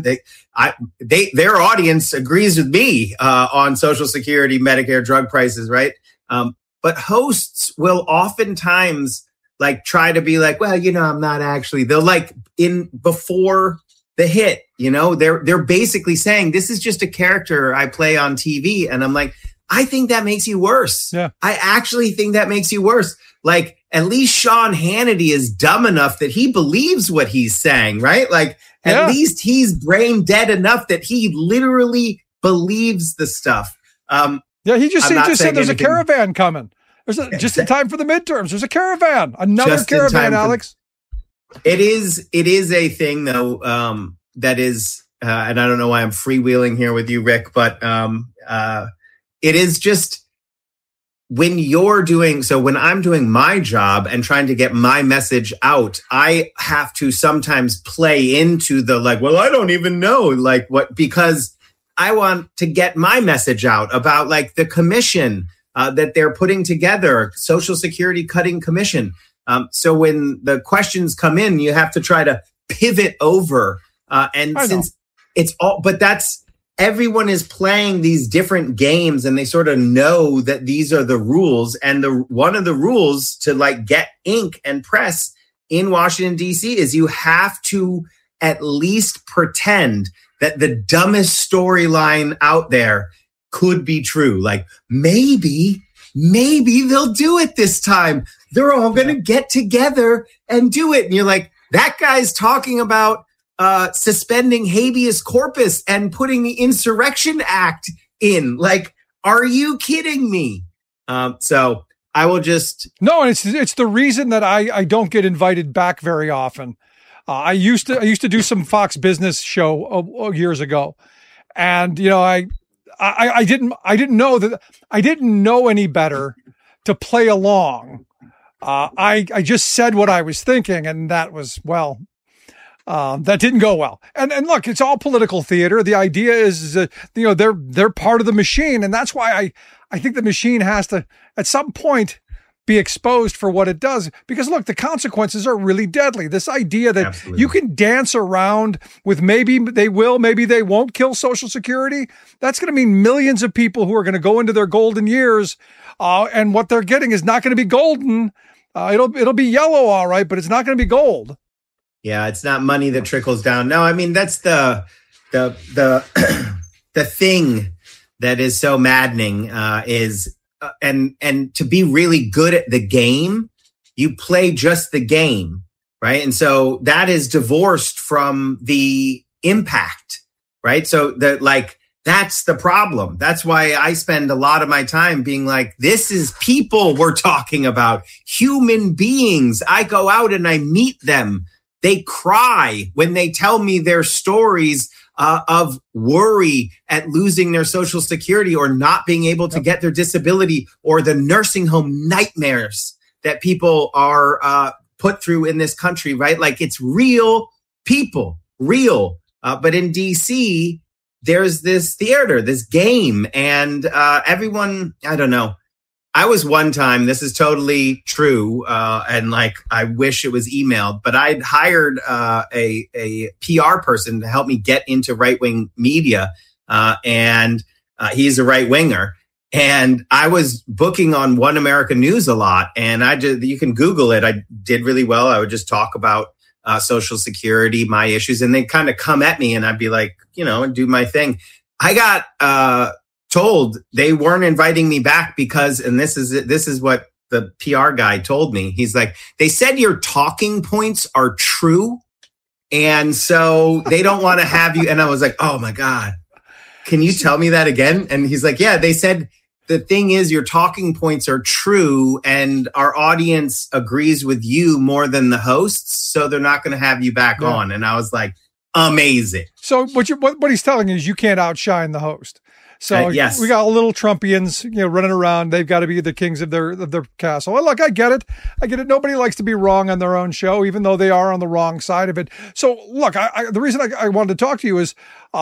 Speaker 8: Their audience agrees with me on Social Security, Medicare, drug prices, right? But hosts will oftentimes like try to be like, well, I'm not actually. They'll like before the hit, they're basically saying this is just a character I play on TV. And I'm like, I think that makes you worse. Yeah. I actually think that makes you worse. Like at least Sean Hannity is dumb enough that he believes what he's saying, right? Like at least he's brain dead enough that he literally believes the stuff.
Speaker 4: He just said there's a caravan coming. Just in time for the midterms. There's a caravan. Another caravan, Alex.
Speaker 8: It is a thing, though, that is, and I don't know why I'm freewheeling here with you, Rick, but it is just when I'm doing my job and trying to get my message out, I have to sometimes play into the I don't even know because I want to get my message out about the commission that they're putting together, Social Security cutting commission. So when the questions come in, you have to try to pivot over. Everyone is playing these different games and they sort of know that these are the rules. And one of the rules to get ink and press in Washington, D.C. is you have to at least pretend that the dumbest storyline out there could be true. Maybe they'll do it this time. They're all going to get together and do it. And you're like, that guy's talking about suspending habeas corpus and putting the Insurrection Act in. Are you kidding me? So I will just...
Speaker 4: No, and it's the reason that I don't get invited back very often. I used to do some Fox Business show years ago. And, I didn't know any better to play along. I just said what I was thinking, and that was, that didn't go well. And look, it's all political theater. The idea is they're part of the machine, and that's why I think the machine has to at some point be exposed for what it does, because look, the consequences are really deadly. This idea that Absolutely. You can dance around with maybe they will, maybe they won't kill Social Security. That's going to mean millions of people who are going to go into their golden years, and what they're getting is not going to be golden. It'll be yellow, all right, but it's not going to be gold.
Speaker 8: Yeah, it's not money that trickles down. No, I mean that's the thing that is so maddening is. And to be really good at the game, you play just the game, right? And so that is divorced from the impact, right? So that's the problem. That's why I spend a lot of my time being this is people we're talking about, human beings. I go out and I meet them. They cry when they tell me their stories of worry at losing their Social Security or not being able to get their disability, or the nursing home nightmares that people are put through in this country, right? It's real people, real. But in DC, there's this theater, this game, and everyone, I don't know. I was one time, this is totally true, and I wish it was emailed, but I'd hired a PR person to help me get into right-wing media, and he's a right-winger. And I was booking on One American News a lot, and you can Google it. I did really well. I would just talk about Social Security, my issues, and they'd kind of come at me, and I'd be and do my thing. I got told they weren't inviting me back because, and this is what the PR guy told me. He's they said your talking points are true, and so they don't want to have you. And I was oh my God, can you tell me that again? And he's yeah, they said the thing is your talking points are true, and our audience agrees with you more than the hosts, so they're not going to have you back on. And I was amazing.
Speaker 4: So what he's telling you is you can't outshine the host. So
Speaker 8: yes.
Speaker 4: We got little Trumpians, running around. They've got to be the kings of their castle. Well, look, I get it. Nobody likes to be wrong on their own show, even though they are on the wrong side of it. So look, the reason I wanted to talk to you is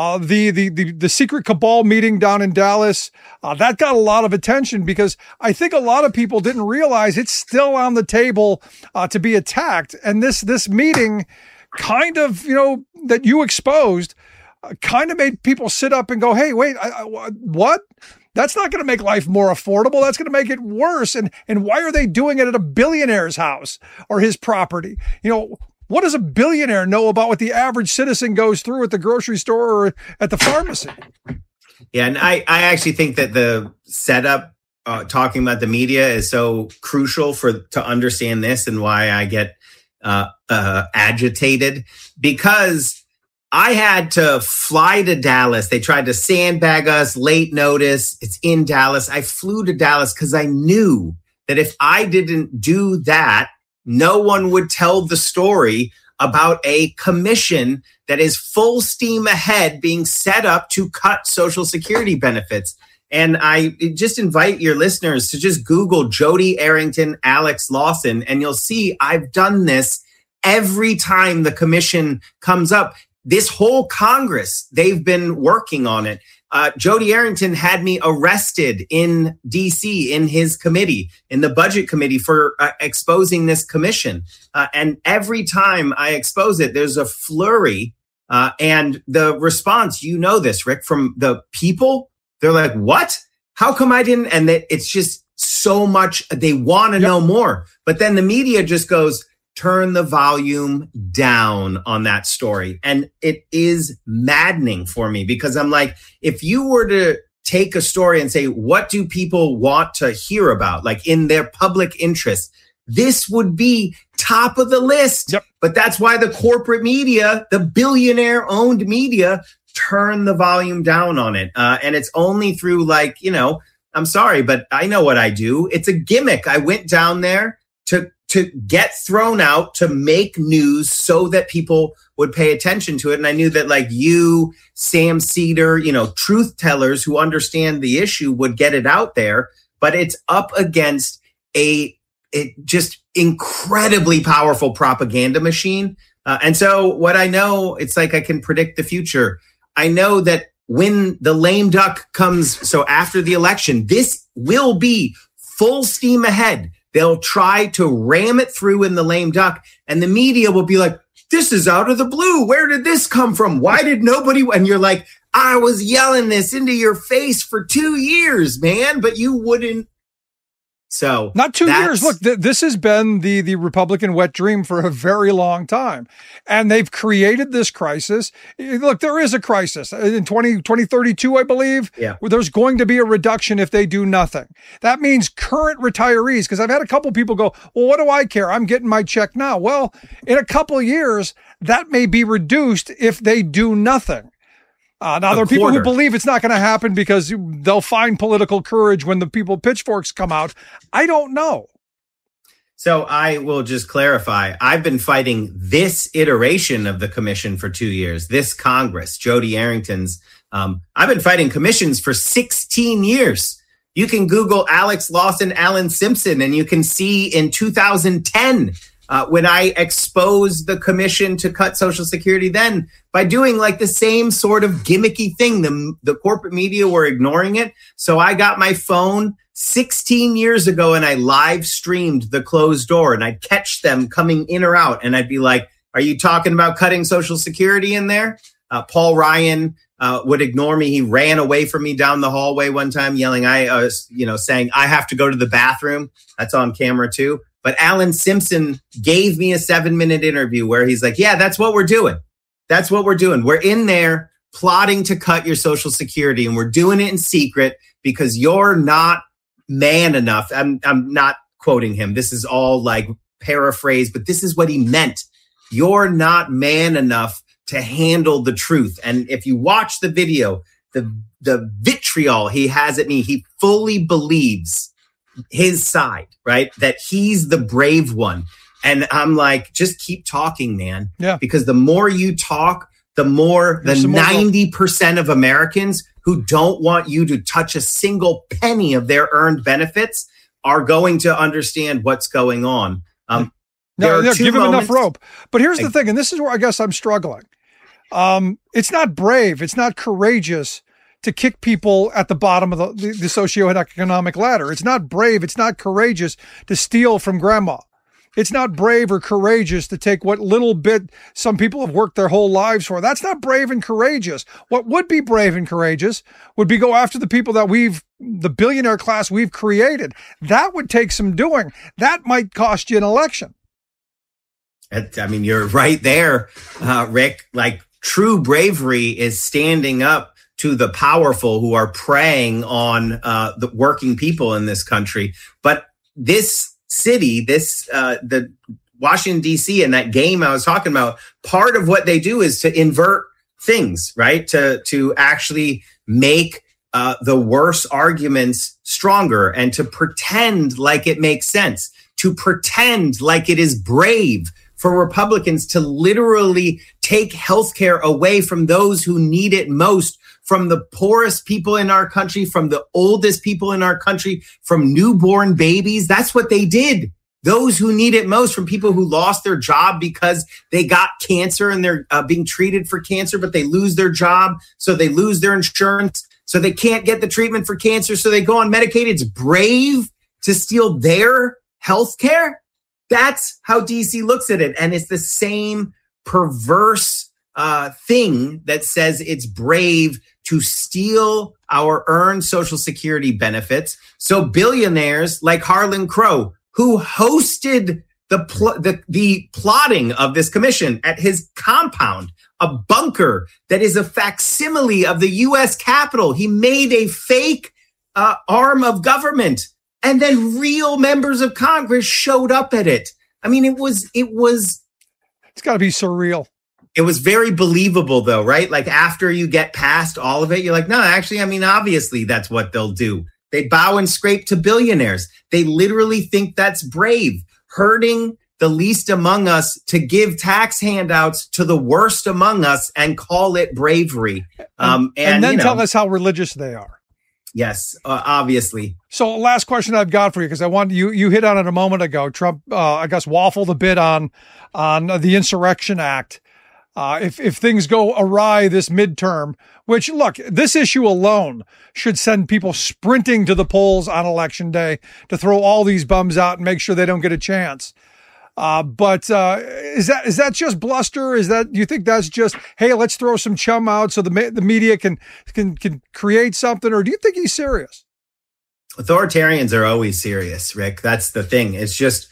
Speaker 4: the secret cabal meeting down in Dallas. That got a lot of attention because I think a lot of people didn't realize it's still on the table to be attacked. And this meeting kind of, that you exposed, kind of made people sit up and go, hey, wait, what? That's not going to make life more affordable. That's going to make it worse. And why are they doing it at a billionaire's house or his property? What does a billionaire know about what the average citizen goes through at the grocery store or at the pharmacy?
Speaker 8: Yeah, and I actually think that the setup, talking about the media, is so crucial to understand this and why I get agitated, because I had to fly to Dallas. They tried to sandbag us, late notice. It's in Dallas. I flew to Dallas because I knew that if I didn't do that, no one would tell the story about a commission that is full steam ahead being set up to cut Social Security benefits. And I just invite your listeners to just Google Jody Arrington, Alex Lawson, and you'll see I've done this every time the commission comes up. This whole Congress, they've been working on it. Jody Arrington had me arrested in D.C. in his committee, in the budget committee, for exposing this commission. And every time I expose it, there's a flurry. And the response, you know this, Rick, from the people, they're like, what? How come I didn't? And it's just so much. They want to know more. But then the media just goes, turn the volume down on that story. And it is maddening for me because I'm like, if you were to take a story and say, what do people want to hear about? Like in their public interest, this would be top of the list. Yep. But that's why the corporate media, the billionaire owned media, turn the volume down on it. And it's only through like, I'm sorry, but I know what I do. It's a gimmick. I went down there to get thrown out, to make news so that people would pay attention to it. And I knew that like you, Sam Seder, truth tellers who understand the issue would get it out there, but it's up against a just incredibly powerful propaganda machine. And so what I know, it's like I can predict the future. I know that when the lame duck comes, so after the election, this will be full steam ahead. They'll try to ram it through in the lame duck, and the media will be like, this is out of the blue. Where did this come from? Why did nobody? And you're like, I was yelling this into your face for 2 years, man, but you wouldn't. So
Speaker 4: not 2 years. Look, this has been the Republican wet dream for a very long time. And they've created this crisis. Look, there is a crisis in 2032, I believe. Yeah. There's going to be a reduction if they do nothing. That means current retirees, because I've had a couple people go, well, what do I care? I'm getting my check now. Well, in a couple of years, that may be reduced if they do nothing. Now, there are people who believe it's not going to happen because they'll find political courage when the pitchforks come out. I don't know.
Speaker 8: So I will just clarify. I've been fighting this iteration of the commission for 2 years, this Congress, Jody Arrington's. I've been fighting commissions for 16 years. You can Google Alex Lawson, Alan Simpson, and you can see in 2010, when I exposed the commission to cut Social Security then by doing like the same sort of gimmicky thing. The corporate media were ignoring it. So I got my phone 16 years ago and I live streamed the closed door, and I'd catch them coming in or out. And I'd be like, are you talking about cutting Social Security in there? Paul Ryan would ignore me. He ran away from me down the hallway one time yelling, saying, I have to go to the bathroom. That's on camera too. But Alan Simpson gave me a 7-minute interview where he's like, yeah, that's what we're doing. That's what we're doing. We're in there plotting to cut your Social Security, and we're doing it in secret because you're not man enough. I'm not quoting him. This is all like paraphrase, but this is what he meant. You're not man enough to handle the truth. And if you watch the video, the vitriol he has at me, he fully believes his side, right? That he's the brave one. And I'm like, just keep talking, man. Yeah. Because the more you talk, the more the 90% of Americans who don't want you to touch a single penny of their earned benefits are going to understand what's going on.
Speaker 4: They're given enough rope. But here's the thing, and this is where I guess I'm struggling. It's not brave. It's not courageous to kick people at the bottom of the socioeconomic ladder. It's not brave. It's not courageous to steal from grandma. It's not brave or courageous to take what little bit some people have worked their whole lives for. That's not brave and courageous. What would be brave and courageous would be go after the people that the billionaire class we've created. That would take some doing. That might cost you an election.
Speaker 8: I mean, you're right there, Rick. Like, true bravery is standing up to the powerful who are preying on the working people in this country. But this city, the Washington, D.C., and that game I was talking about, part of what they do is to invert things, right? To actually make the worse arguments stronger and to pretend like it makes sense, to pretend like it is brave for Republicans to literally take healthcare away from those who need it most, from the poorest people in our country, from the oldest people in our country, from newborn babies. That's what they did. Those who need it most, from people who lost their job because they got cancer and they're being treated for cancer, but they lose their job, so they lose their insurance, so they can't get the treatment for cancer, so they go on Medicaid. It's brave to steal their health care. That's how DC looks at it. And it's the same perverse thing that says it's brave to steal our earned Social Security benefits. So billionaires like Harlan Crow, who hosted the plotting of this commission at his compound, a bunker that is a facsimile of the U.S. Capitol. He made a fake arm of government, and then real members of Congress showed up at it. I mean, it's
Speaker 4: got to be surreal.
Speaker 8: It was very believable, though, right? Like, after you get past all of it, you're like, no, actually, I mean, obviously that's what they'll do. They bow and scrape to billionaires. They literally think that's brave, hurting the least among us to give tax handouts to the worst among us and call it bravery.
Speaker 4: And then tell us how religious they are.
Speaker 8: Yes, obviously.
Speaker 4: So last question I've got for you, because I want you hit on it a moment ago. Trump, I guess, waffled a bit on the Insurrection Act. If things go awry this midterm, which, look, this issue alone should send people sprinting to the polls on election day to throw all these bums out and make sure they don't get a chance. But is that just bluster? Do you think that's just, hey, let's throw some chum out so the media can create something? Or do you think he's serious?
Speaker 8: Authoritarians are always serious, Rick. That's the thing. It's just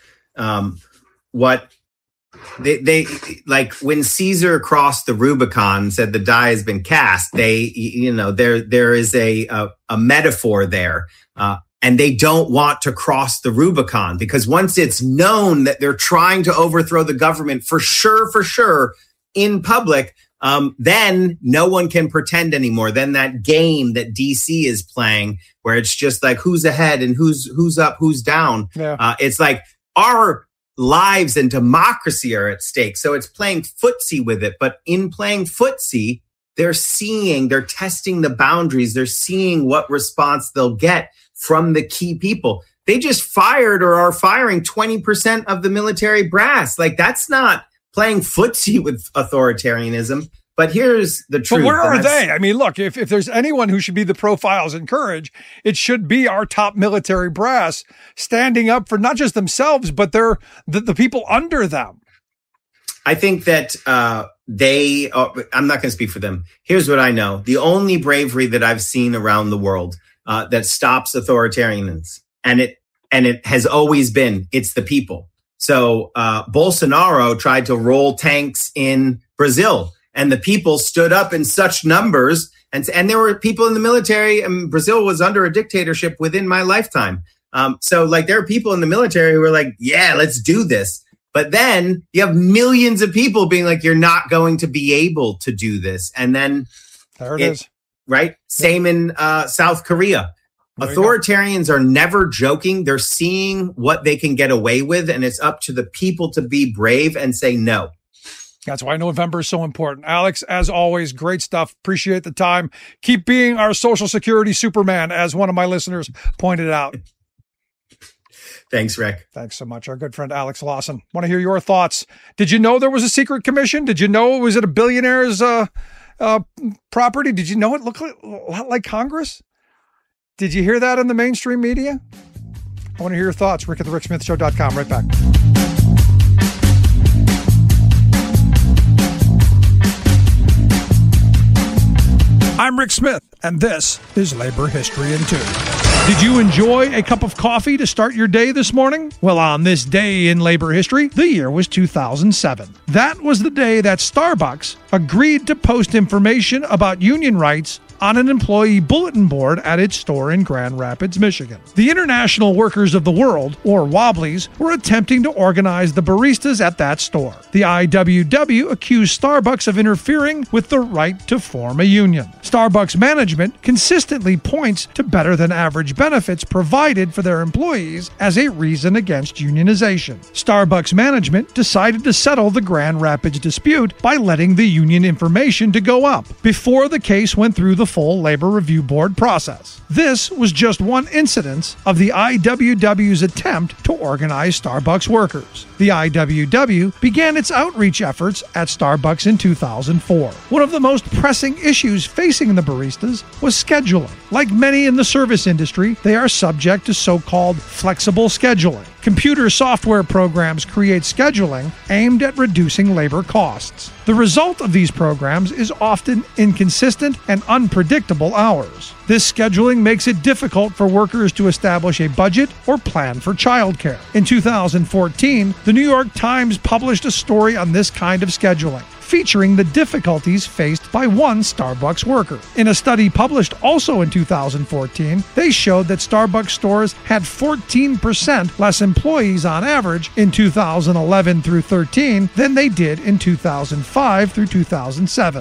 Speaker 8: what they like when Caesar crossed the Rubicon and said the die has been cast. There is a metaphor there. And they don't want to cross the Rubicon, because once it's known that they're trying to overthrow the government for sure in public, then no one can pretend anymore. Then that game that DC is playing, where it's just like who's ahead and who's up, who's down. Yeah. It's like our lives and democracy are at stake. So it's playing footsie with it. But in playing footsie, they're testing the boundaries. They're seeing what response they'll get from the key people. They just fired or are firing 20% of the military brass. Like, that's not playing footsie with authoritarianism. But here's the truth.
Speaker 4: But where are they? I mean, look, if there's anyone who should be the profiles in courage, it should be our top military brass standing up for not just themselves, but the people under them.
Speaker 8: I think that I'm not going to speak for them. Here's what I know. The only bravery that I've seen around the world that stops authoritarians, and it has always been, it's the people. So Bolsonaro tried to roll tanks in Brazil, and the people stood up in such numbers, and there were people in the military, and Brazil was under a dictatorship within my lifetime. So like, there are people in the military who are like, yeah, let's do this. But then you have millions of people being like, you're not going to be able to do this. And then
Speaker 4: there it is.
Speaker 8: Right? Same in South Korea. Authoritarians are never joking. They're seeing what they can get away with, and it's up to the people to be brave and say no.
Speaker 4: That's why November is so important. Alex, as always, great stuff. Appreciate the time. Keep being our Social Security Superman, as one of my listeners pointed out.
Speaker 8: Thanks, Rick.
Speaker 4: Thanks so much. Our good friend Alex Lawson. Want to hear your thoughts. Did you know there was a secret commission? Did you know it was at a billionaire's property? Did you know it looked a lot like Congress? Did you hear that in the mainstream media? I want to hear your thoughts. Rick at thericksmithshow.com. Right back. I'm Rick Smith, and this is Labor History in 2. Did you enjoy a cup of coffee to start your day this morning? Well, on this day in labor history, the year was 2007. That was the day that Starbucks agreed to post information about union rights on an employee bulletin board at its store in Grand Rapids, Michigan. The International Workers of the World, or Wobblies, were attempting to organize the baristas at that store. The IWW accused Starbucks of interfering with the right to form a union. Starbucks management consistently points to better than average benefits provided for their employees as a reason against unionization. Starbucks management decided to settle the Grand Rapids dispute by letting the union information to go up before the case went through the full Labor Review Board process. This was just one incidence of the IWW's attempt to organize Starbucks workers. The IWW began its outreach efforts at Starbucks in 2004. One of the most pressing issues facing the baristas was scheduling. Like many in the service industry, they are subject to so-called flexible scheduling. Computer software programs create scheduling aimed at reducing labor costs. The result of these programs is often inconsistent and unpredictable hours. This scheduling makes it difficult for workers to establish a budget or plan for childcare. In 2014, the New York Times published a story on this kind of scheduling, featuring the difficulties faced by one Starbucks worker. In a study published also in 2014, they showed that Starbucks stores had 14% less employees on average in 2011 through 13 than they did in 2005 through 2007.